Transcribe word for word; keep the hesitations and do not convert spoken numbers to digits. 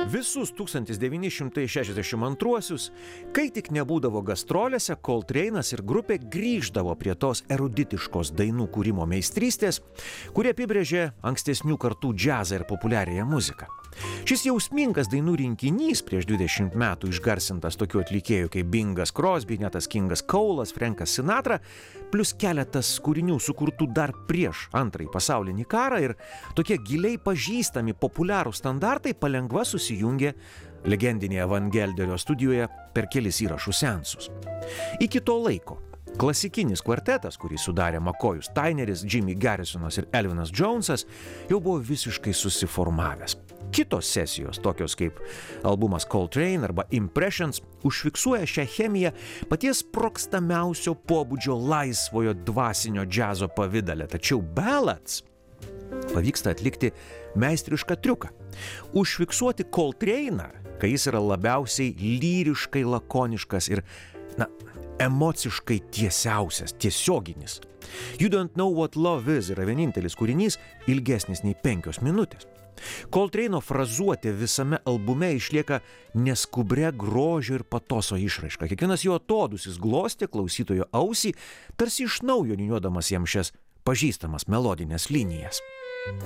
Visus tūkstantis devyni šimtai šešiasdešimt antruosius, kai tik nebūdavo gastrolėse, Coltrane'as ir grupė grįždavo prie tos eruditiškos dainų kūrimo meistrystės, kurie apibrėžė ankstesnių kartų džiazą ir populiariąją muziką. Šis jausmingas dainų rinkinys prieš dvidešimt metų išgarsintas tokių atlikėjų kaip Bingas Crosby, Netas Kingas Cole'as, Frankas Sinatra, plus keletas kūrinių sukurtų dar prieš antrąjį pasaulinį karą ir tokie giliai pažįstami populiarų standartai palengva susijungė legendinėje Van Gelderio studijoje per kelis įrašų seansus. Iki to laiko klasikinis kvartetas, kurį sudarė McCoyus Tyneris, Jimmy Garrisonas ir Elvinas Jonesas, jau buvo visiškai susiformavęs. Kitos sesijos, tokios kaip albumas Coltrane arba Impressions, užfiksuoja šią chemiją paties sprogstamiausio pobūdžio laisvojo dvasinio džiazo pavidale, tačiau ballads pavyksta atlikti meistrišką triuką. Užfiksuoti Coltrane'ą, kai jis yra labiausiai lyriškai lakoniškas ir, na, emociškai tiesiausias, tiesioginis. You Don't Know What Love Is yra vienintelis kūrinys ilgesnis nei penkios minutės. Coltrane'o frazuotė visame albume išlieka neskubria grožio ir patoso išraiška. Kiekvienas jo atodūsis glostė klausytojo ausį, tarsi iš naujo niūniuodamas jam šias pažįstamas melodinės linijas.